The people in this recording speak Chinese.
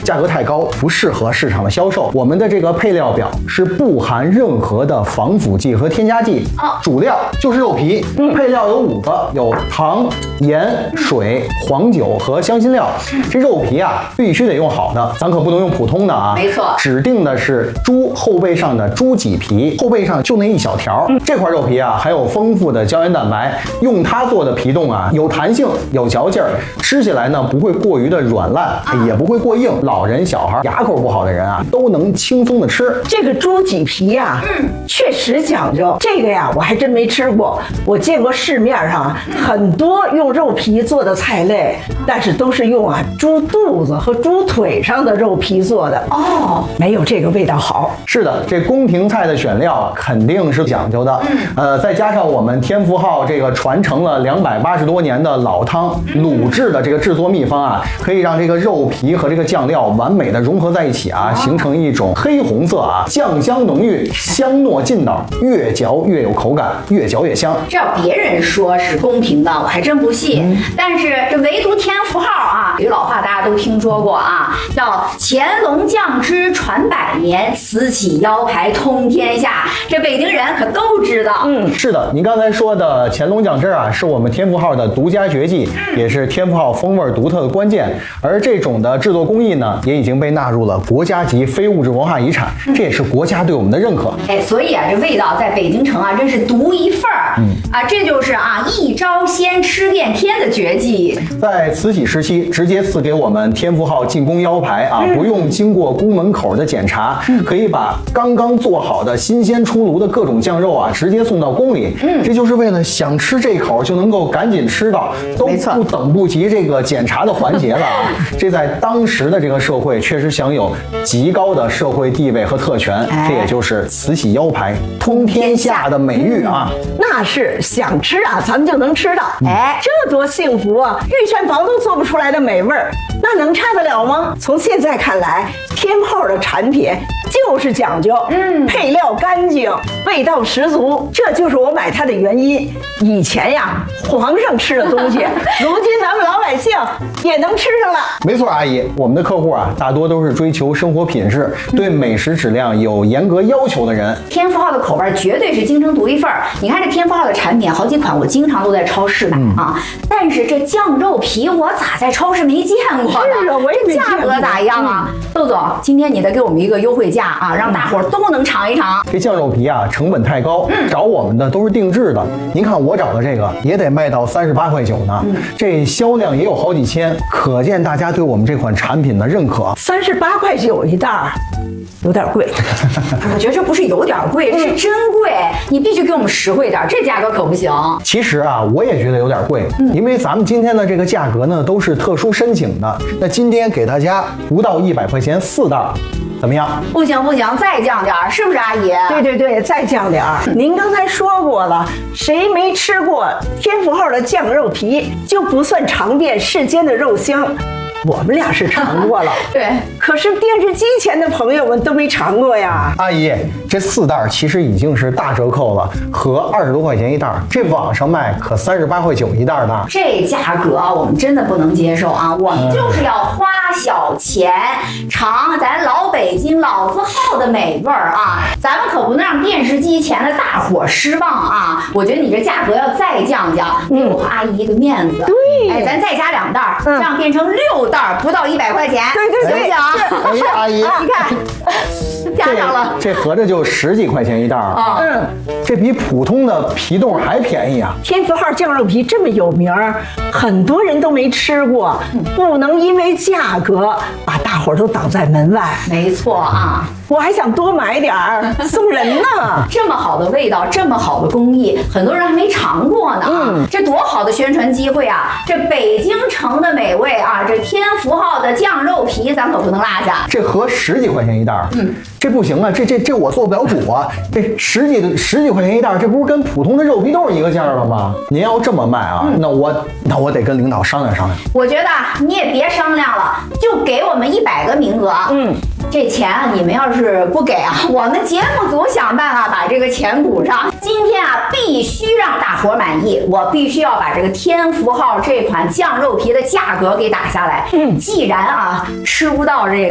价格太高，不适合市场的销售。我们的这个配料表是不含任何的防腐剂和添加剂，主料就是肉皮，配料有5个，有糖、盐、水、黄酒和香辛料。这肉皮啊，必须得用好的，咱可不能用普通的啊。 没错， 指定的是猪后背上的猪脊皮，后背上就那一小条。这块肉皮啊，含有丰富的胶原蛋白，用它做的皮冻啊，有弹性，有嚼劲儿，吃起来呢不会过于的软烂，也不会过硬。老人、小孩、牙口不好的人啊，都能轻松的吃。 这个猪脊皮呀，确实讲究。这个呀，我还真没吃过。我见过市面上很多用肉皮做的菜类，但是都是用猪肚子和猪腿上的肉皮做的没有这个味道好。 是的，这宫廷菜的选料肯定是讲究的。再加上我们天福号这个传承了280多年的老汤卤制的这个制作秘方啊，可以让这个肉皮和这个酱料完美的融合在一起啊，形成一种黑红色啊，酱香浓郁，香糯劲道，越嚼越有口感，越嚼越香。 这要别人说是公平的，我还真不信。但是这唯独天福号啊，有句老话大家都听说过啊，叫乾隆酱汁传百年，慈禧腰牌通天下。这北京人可都知道。 是的，您刚才说的乾隆酱汁啊，是我们天福号的独家绝技，也是天福号风味独特的关键。而这种的制作工艺呢，也已经被纳入了国家级非物质文化遗产，这也是国家对我们的认可。 所以啊，这味道在北京城啊，真是独一份儿。这就是一招鲜吃遍天的绝技。 在慈禧时期，直接赐给我们天福号进宫腰牌啊，不用经过宫门口的检查，可以把刚刚做好的新鲜出炉的各种酱肉啊，直接送到宫里。这就是为了想吃这口就能够赶紧吃到，都不等不及这个检查的环节了啊。这在当时的这个社会确实享有极高的社会地位和特权，这也就是慈禧腰牌通天下的美誉啊。 那是想吃啊，咱们就能吃到。这多幸福啊！御膳房都做不出来的美味儿，那能差得了吗？从现在看来，天炮的产品就是讲究，配料干净，味道十足，这就是我买它的原因。以前呀，皇上吃的东西，如今咱们老百姓也能吃上了。 没错，阿姨，我们的客户啊，大多都是追求生活品质，对美食质量有严格要求的人。 天福号的口味绝对是京城独一份儿。你看这天福号的产品，好几款我经常都在超市买啊，但是这酱肉皮我咋在超市没见过呢？ 是啊，我也没见过。 价格咋样啊？窦总，今天你得给我们一个优惠价啊，让大伙儿都能尝一尝。 这酱肉皮啊，成本太高，找我们的都是定制的。您看我找的这个也得卖到38.9块呢，这销量也有好几千，可见大家对我们这款产品的认可。 38.9块一袋儿，有点贵。 我觉得这不是有点贵，是真贵。你必须给我们实惠点，这价格可不行。 其实啊，我也觉得有点贵，因为咱们今天的这个价格呢都是特殊申请的。那今天给大家不到100块钱4袋，怎么样？ 不行不行，再降点儿，是不是阿姨？ 对，再降点儿。您刚才说过了，谁没吃过天福号的酱肉皮，就不算尝遍世间的肉香。我们俩是尝过了， 对， 可是电视机前的朋友们都没尝过呀。 阿姨，这4袋其实已经是大折扣了，合20多块钱一袋，这网上卖可38.9块一袋呢。 这价格我们真的不能接受啊！我们就是要花小钱尝咱老北京老字号的美味儿啊！咱们可不能让电视机前的大伙失望啊！我觉得你这价格要再降降，给我和阿姨一个面子。 对， 咱再加2袋，这样变成6袋，不到100块钱。 对， 行不行？ 阿姨， 你看，加上了， 这合着就10几块钱一袋啊！这比普通的皮冻还便宜啊！ 天福号酱肉皮这么有名儿，很多人都没吃过，不能因为价格把大伙儿都挡在门外。 没错啊， 我还想多买点儿送人呢。 这么好的味道，这么好的工艺，很多人还没尝过呢。这多好的宣传机会啊！这北京城的美味啊，这天福号的酱肉皮咱可不能落下。 这合10几块钱一袋，这不行啊！这我做不了主啊！这十几块钱一袋，这不是跟普通的肉皮冻一个价了吗？您要这么卖啊，那我得跟领导商量商量。 我觉得你也别商量了，就给我们100个名额。这钱啊，你们要是不给啊，我们节目组想办法把这个钱补上。今天啊，必须让大伙满意，我必须要把这个天福号这款酱肉皮的价格给打下来。既然啊吃不到这个